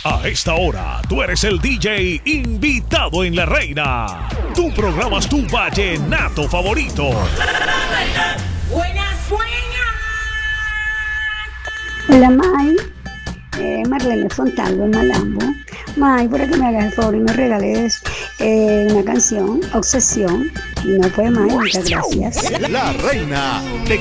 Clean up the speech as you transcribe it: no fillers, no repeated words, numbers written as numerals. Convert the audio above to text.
A esta hora, tú eres el DJ invitado en La Reina. Tú programas tu vallenato favorito. Buenas, buenas. Hola, May. Marlene Fontalvo en Malambo. May, por aquí me hagas el favor y me regales una canción, Obsesión. Y no puede más, muchas gracias. La Reina de